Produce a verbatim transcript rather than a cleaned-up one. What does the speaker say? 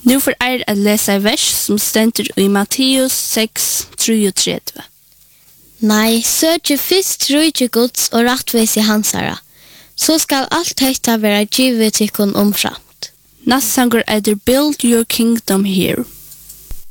Nu får er at lese vers som stender i Matteus seks treogtretti. Nei, søkje fyrst rujtje Guds og rattvise hansara, så skal alt dette være givet tykkun omframt. Næstsanger eitur Build Your Kingdom Here.